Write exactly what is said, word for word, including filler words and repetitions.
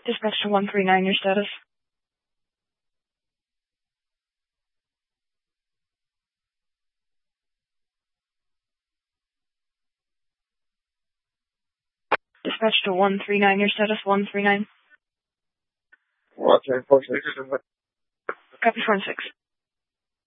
Dispatch to one three nine, your status. Dispatch to one three nine, your status, one three nine. What, ten four six? Copy four and six.